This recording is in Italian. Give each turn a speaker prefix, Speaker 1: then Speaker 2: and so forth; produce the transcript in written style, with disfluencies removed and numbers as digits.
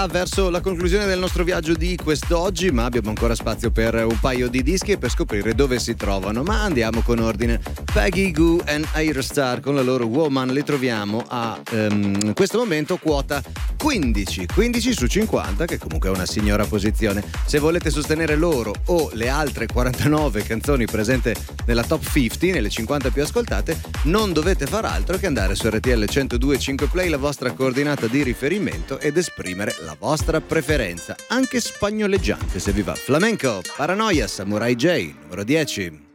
Speaker 1: Verso la conclusione del nostro viaggio di quest'oggi, ma abbiamo ancora spazio per un paio di dischi e per scoprire dove si trovano, ma andiamo con ordine. Peggy Gou e Aerostar con la loro Woman li troviamo a in questo momento quota 15 su 50, che comunque è una signora posizione. Se volete sostenere loro o le altre 49 canzoni presenti nella top 50, nelle 50 più ascoltate, non dovete far altro che andare su RTL 102.5 Play, la vostra coordinata di riferimento, ed esprimere la vostra preferenza, anche spagnoleggiante se vi va. Flamenco, Paranoia, Samurai J, numero 10.